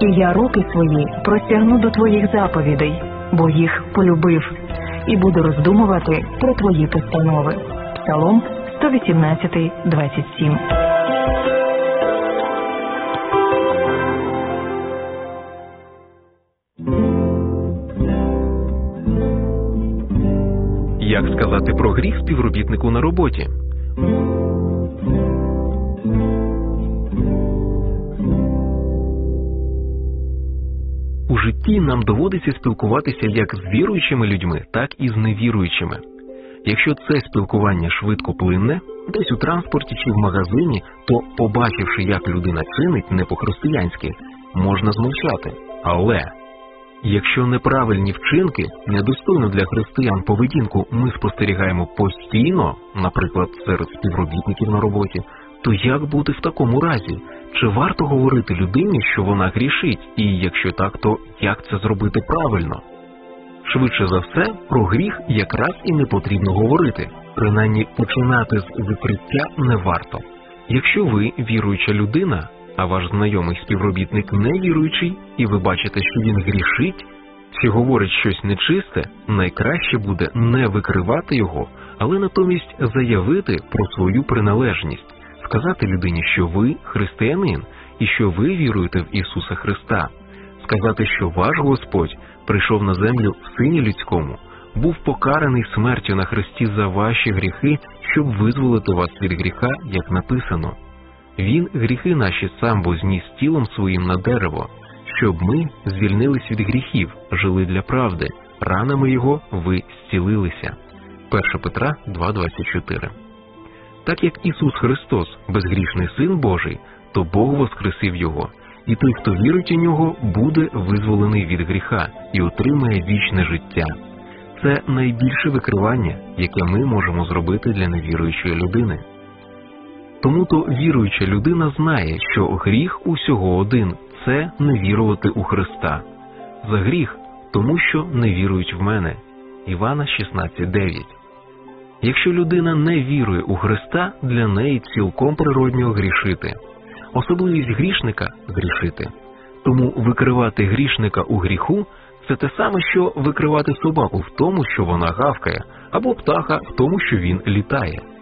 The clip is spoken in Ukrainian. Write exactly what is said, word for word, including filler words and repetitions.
І я руки свої простягну до твоїх заповідей, бо їх полюбив, і буду роздумувати про твої постанови. Псалом сто вісімнадцять, двадцять сім. Як сказати про гріх співробітнику на роботі? У житті нам доводиться спілкуватися як з віруючими людьми, так і з невіруючими. Якщо це спілкування швидко плинне, десь у транспорті чи в магазині, то, побачивши, як людина чинить не по-християнськи, можна змовчати. Але якщо неправильні вчинки, недостойну для християн поведінку ми спостерігаємо постійно, наприклад, серед співробітників на роботі, то як бути в такому разі? Чи варто говорити людині, що вона грішить? І якщо так, то як це зробити правильно? Швидше за все, про гріх якраз і не потрібно говорити. Принаймні, починати з викриття не варто. Якщо ви віруюча людина, а ваш знайомий співробітник невіруючий, і ви бачите, що він грішить, чи говорить щось нечисте, найкраще буде не викривати його, але натомість заявити про свою приналежність. Сказати людині, що ви християнин, і що ви віруєте в Ісуса Христа. Сказати, що ваш Господь прийшов на землю в Сині Людському, був покараний смертю на хресті за ваші гріхи, щоб визволити вас від гріха, як написано. Він гріхи наші сам бо зніс тілом своїм на дерево, щоб ми звільнились від гріхів, жили для правди, ранами його ви зцілилися. перше Петра два двадцять чотири. Так як Ісус Христос, безгрішний Син Божий, то Бог воскресив Його, і той, хто вірить у Нього, буде визволений від гріха і отримає вічне життя. Це найбільше викривання, яке ми можемо зробити для невіруючої людини. Тому-то віруюча людина знає, що гріх усього один – це не вірувати у Христа. За гріх – тому що не вірують в мене. Івана шістнадцять дев'ять. Якщо людина не вірує у Христа, для неї цілком природньо грішити. Особливість грішника – грішити. Тому викривати грішника у гріху – це те саме, що викривати собаку в тому, що вона гавкає, або птаха в тому, що він літає.